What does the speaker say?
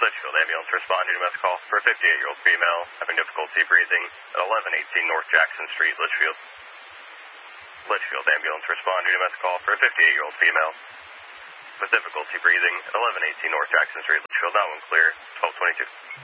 Litchfield ambulance responding to mess call for a 58-year-old female having difficulty breathing at 1118 North Jackson Street, Litchfield. Litchfield ambulance responding to mess call for a 58-year-old female with difficulty breathing at 1118 North Jackson Street, Litchfield. That one clear, 1222.